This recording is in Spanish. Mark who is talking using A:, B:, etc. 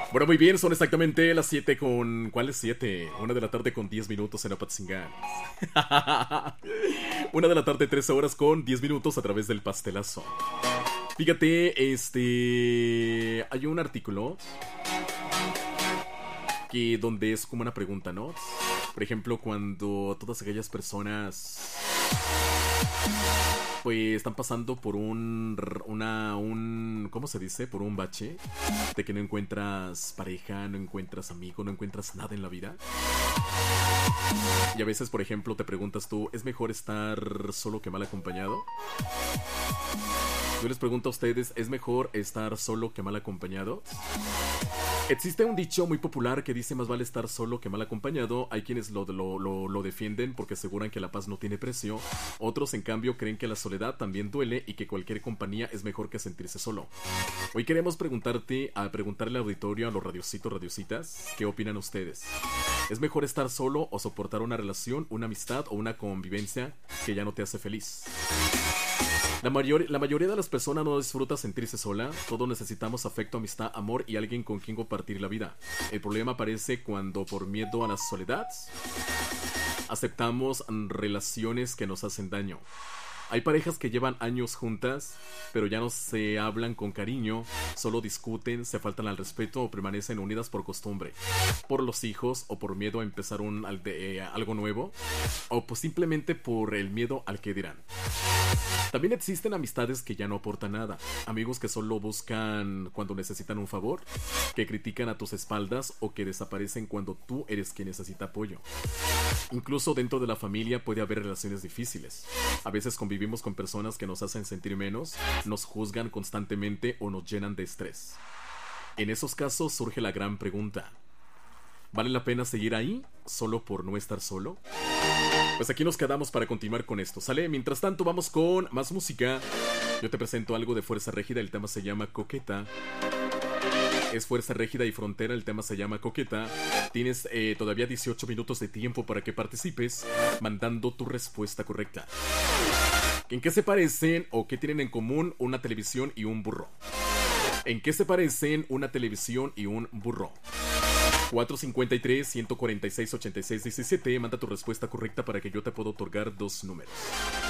A: Bueno, muy bien, son exactamente las 7 con... ¿Cuál es 7? 1 de la tarde con 10 minutos en Apatzingán. 1 de la tarde, 13 horas con 10 minutos a través del pastelazo. Fíjate, hay un artículo que donde es como una pregunta, ¿no? Por ejemplo, cuando todas aquellas personas pues están pasando por ¿cómo se dice? Por un bache de que no encuentras pareja, no encuentras amigo, no encuentras nada en la vida. Y a veces, por ejemplo, te preguntas tú, ¿es mejor estar solo que mal acompañado? Yo les pregunto a ustedes, ¿es mejor estar solo que mal acompañado? Existe un dicho muy popular que dice más vale estar solo que mal acompañado. Hay quienes lo defienden porque aseguran que la paz no tiene precio. Otros, en cambio, creen que la soledad también duele y que cualquier compañía es mejor que sentirse solo. Hoy queremos preguntarle al auditorio, a los radiocitos, radiocitas, ¿qué opinan ustedes? ¿Es mejor estar solo o soportar una relación, una amistad o una convivencia que ya no te hace feliz? La mayoría de las personas no disfruta sentirse sola. Todos necesitamos afecto, amistad, amor y alguien con quien compartir la vida. El problema aparece cuando, por miedo a la soledad, aceptamos relaciones que nos hacen daño. Hay parejas que llevan años juntas, pero ya no se hablan con cariño, solo discuten, se faltan al respeto o permanecen unidas por costumbre, por los hijos o por miedo a empezar algo nuevo, o pues simplemente por el miedo al que dirán. También existen amistades que ya no aportan nada, amigos que solo buscan cuando necesitan un favor, que critican a tus espaldas o que desaparecen cuando tú eres quien necesita apoyo. Incluso dentro de la familia puede haber relaciones difíciles. A veces convivimos con personas que nos hacen sentir menos, nos juzgan constantemente o nos llenan de estrés. En esos casos surge la gran pregunta: ¿vale la pena seguir ahí solo por no estar solo? Pues aquí nos quedamos para continuar con esto, ¿sale? Mientras tanto vamos con más música. Yo te presento algo de Fuerza Régida, el tema se llama Coqueta. Es Fuerza Régida y Frontera, el tema se llama Coqueta. Tienes todavía 18 minutos de tiempo para que participes mandando tu respuesta correcta. ¿En qué se parecen o qué tienen en común una televisión y un burro? ¿En qué se parecen una televisión y un burro? 453-146-8617. Manda tu respuesta correcta para que yo te pueda otorgar 2 números.